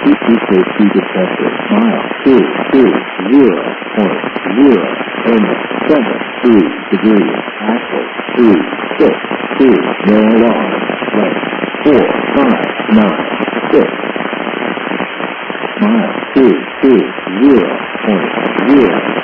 EKG detected. Mile 220.073 degrees. Axle 362. No alarm. Length 4596. Mile 220.0